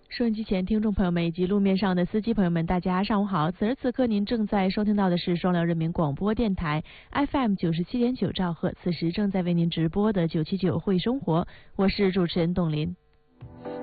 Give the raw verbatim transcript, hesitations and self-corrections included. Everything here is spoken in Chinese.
收音机前听众朋友们以及路面上的司机朋友们，大家上午好！此时此刻您正在收听到的是双辽人民广播电台 F M 九十七点九兆赫，此时正在为您直播的九七九会生活，我是主持人董林。